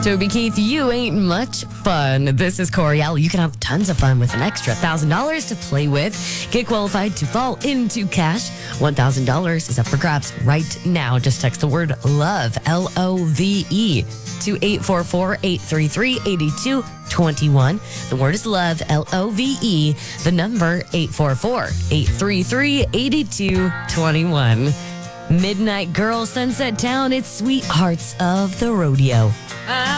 Toby Keith, you ain't much fun. This is Coriel. You can have tons of fun with an extra $1,000 to play with. Get qualified to fall into cash. $1,000 is up for grabs right now. Just text the word LOVE, LOVE, to 844-833-8221. The word is LOVE, LOVE. The number 844-833-8221. Midnight Girl, Sunset Town, it's Sweethearts of the Rodeo.